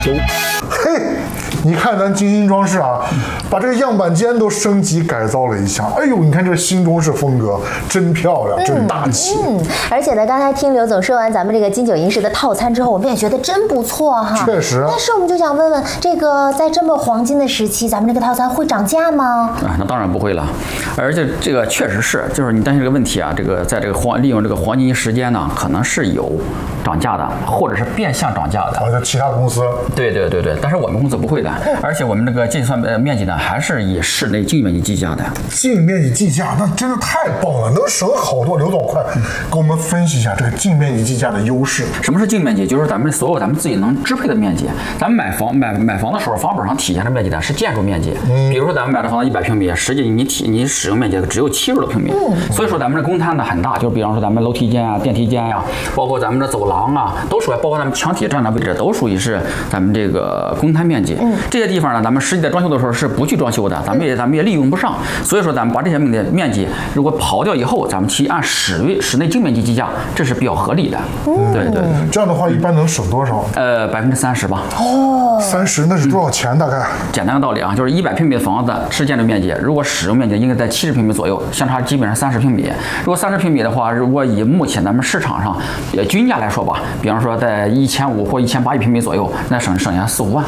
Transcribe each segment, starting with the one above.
走。嘿，你看咱金星装饰啊，把这个样板间都升级改造了一下。哎呦，你看这新中式风格真漂亮，真大气。 而且呢，刚才听刘总说完咱们这个金九银十的套餐之后，我们也觉得真不错哈。 确实。 但是我们就想问问，这个在这么黄金的时期，咱们这个套餐会涨价吗？ 啊，那当然不会了。而且这个确实是，就是你担心这个问题啊，这个在这个利用这个黄金时间呢，可能是有涨价的，或者是变相涨价的。 好像其他公司。 对，但是我们公司不会的，而且我们这个计算面积呢，还是以室内净面积计价的。 净面积计价，那真的太棒了，能省好多。刘总，快给我们分析一下这个净面积计价的优势。 什么是净面积？就是咱们所有咱们自己能支配的面积。咱们买房的时候，房本上体现的面积呢是建筑面积。比如说咱们买的房子100平米，实际你使用面积只有70多平米。所以说咱们的公摊呢很大，就比方说咱们楼梯间啊、电梯间呀，包括咱们的走廊啊，都属于，包括咱们墙体站的位置，都属于是咱们这个公摊面积。这些地方呢，咱们实际在装修的时候是不去装修的，咱们也利用不上。所以说咱们把这些面积如果刨掉以后，咱们去按室内净面积计价，这是比较合理的。对。 这样的话一般能省多少 ？30%吧。 30%那是多少钱？大概？ 简单的道理啊，就是100平米的房子是建筑面积，如果使用面积应该在70平米左右，相差基本上30平米。如果30平米的话，如果以目前咱们市场上均价来说吧，比方说在1500或1800平米左右，那省下4、5万。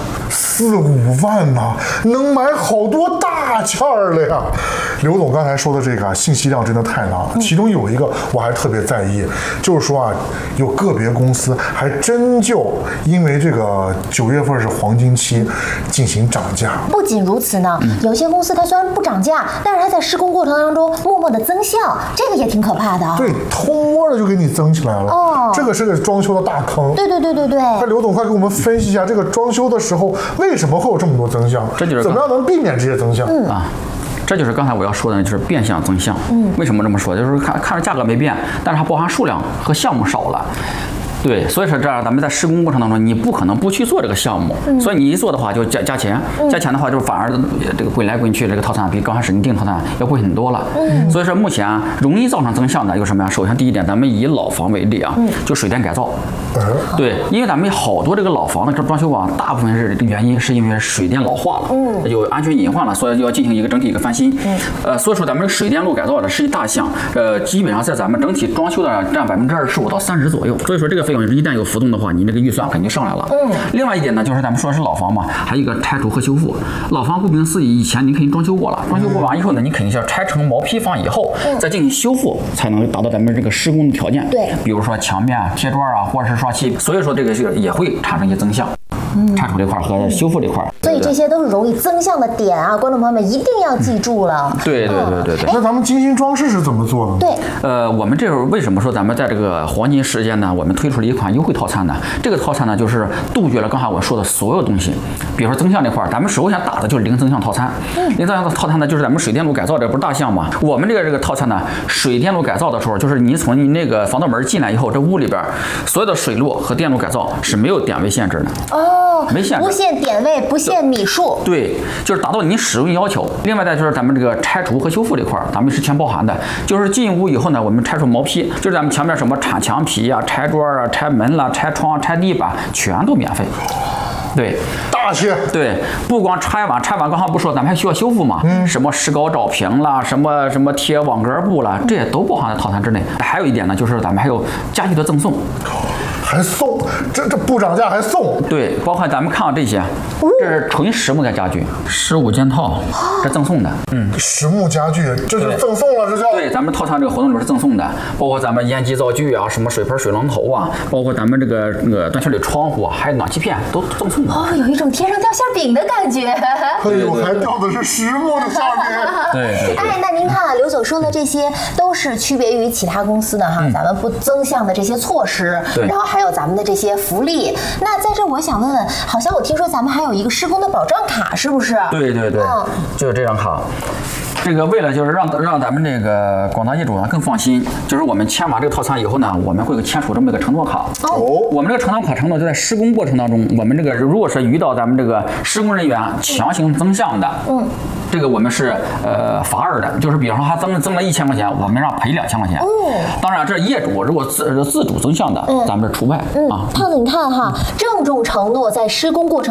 4、5万呐，能买好多大件儿了呀！刘总刚才说的这个信息量真的太大了，其中有一个我还特别在意，就是说啊，有个别公司还真就因为这个9月份是黄金期进行涨价。 不仅如此呢，有些公司它虽然不涨价，但是它在施工过程当中默默的增项，这个也挺可怕的。 对，偷摸的就给你增起来了。这个是个装修的大坑。 对。 那刘总，快给我们分析一下，这个装修的时候为什么会有这么多增项？ 这就是怎么样能避免这些增项啊？这就是刚才我要说的，就是变相增项。为什么这么说？就是看着价格没变，但是它包含数量和项目少了。对，所以说这样咱们在施工过程当中，你不可能不去做这个项目，所以你一做的话就加钱，加钱的话就反而这个滚来滚去，这个套餐比刚开始你订套餐要贵很多了。所以说目前容易造成增项的有什么呀？首先第一点，咱们以老房为例啊，就水电改造。对，因为咱们好多这个老房的装修啊，大部分是原因是因为水电老化了，有安全隐患了，所以就要进行一个整体一个翻新。所以说咱们水电路改造的是一大项，基本上在咱们整体装修的占25%到30%左右。所以说这个费用一旦有浮动的话，你那个预算肯定上来了。另外一点呢，就是咱们说的是老房嘛，还有一个拆除和修复。老房顾名思义，以前你肯定装修过了，装修过完以后呢，你肯定是要拆成毛坯房以后，再进行修复，才能达到咱们这个施工的条件。 对， 比如说墙面贴砖啊，或者是刷漆。所以说这个也会产生一些增项。拆除这块和修复这块， 所以这些都是容易增项的点啊，观众朋友们一定要记住了。 对。 那咱们金星装饰是怎么做的呢？ 对， 我们这时候为什么说咱们在这个黄金时间呢，我们推出了一款优惠套餐呢？这个套餐呢，就是杜绝了刚才我说的所有东西，比如说增项这块，咱们首先打的就是零增项套餐。零增项的套餐呢，就是咱们水电路改造这不是大项嘛？我们这个套餐呢，水电路改造的时候，就是你从你那个防盗门进来以后，这屋里边所有的水路和电路改造是没有点位限制的。没限制， 不限点位，不限米数。 对，就是达到你使用要求。另外呢，就是咱们这个拆除和修复这块，咱们是全包含的。就是进屋以后呢，我们拆除毛坯，就是咱们墙面什么铲墙皮啊、拆砖啊、拆门啦、拆窗、拆地板，全都免费。对， 大气。 对，不光拆完刚才不说，咱们还需要修复嘛？什么石膏照平啦，什么贴网格布啦，这些都包含在套餐之内。还有一点呢，就是咱们还有家具的赠送。 还送，这不涨价还送？ 对，包括咱们看到这些，这是纯实木的家具，15件套，这赠送的。 实木家具，这就赠送了，这叫。 对，咱们套餐这个活动里是赠送的，包括咱们烟机灶具啊，什么水盆、水龙头啊，包括咱们这个断气的窗户，还有暖气片，都赠送的。 有一种天上掉馅饼的感觉。 哎呦，还掉的是实木的馅饼。 对。 那您看啊，刘总说的这些都是区别于其他公司的哈，咱们不增项的这些措施，然后还有咱们的这些福利。那在这我想问问，好像我听说咱们还有一个施工的保障卡，是不是？ 对，就是这张卡。这个为了就是让咱们这个广大业主呢更放心，就是我们签完这个套餐以后呢，我们会签署这么一个承诺卡。我们这个承诺卡承诺就在施工过程当中，我们这个如果是遇到咱们这个施工人员强行增项的，这个我们是罚二的，就是比方说他增了1000块钱，我们让赔2000块钱。当然这业主如果自主增项的，咱们是除外啊。 胖子，你看哈，郑重承诺在施工过程